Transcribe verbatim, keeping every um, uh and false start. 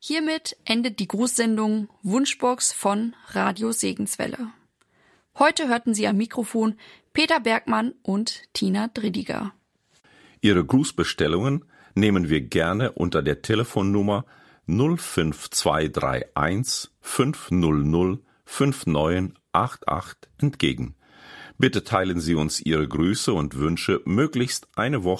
Hiermit endet die Grußsendung Wunschbox von Radio Segenswelle. Heute hörten Sie am Mikrofon Peter Bergmann und Tina Driddiger. Ihre Grußbestellungen nehmen wir gerne unter der Telefonnummer null fünf zwei drei eins fünf null null fünf neun acht acht entgegen. Bitte teilen Sie uns Ihre Grüße und Wünsche möglichst eine Woche